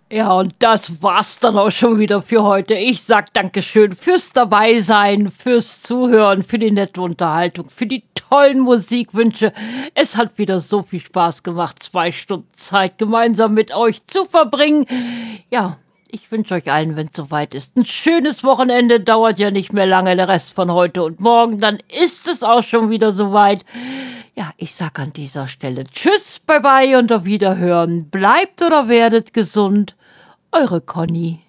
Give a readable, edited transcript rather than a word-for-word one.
Ja, und das war's dann auch schon wieder für heute. Ich sag Dankeschön fürs Dabeisein, fürs Zuhören, für die nette Unterhaltung, für die tollen Musikwünsche. Es hat wieder so viel Spaß gemacht, 2 Stunden Zeit gemeinsam mit euch zu verbringen. Ja, ich wünsche euch allen, wenn es soweit ist, ein schönes Wochenende. Dauert ja nicht mehr lange, der Rest von heute und morgen. Dann ist es auch schon wieder soweit. Ja, ich sag an dieser Stelle Tschüss, bye bye und auf Wiederhören. Bleibt oder werdet gesund. Eure Conny.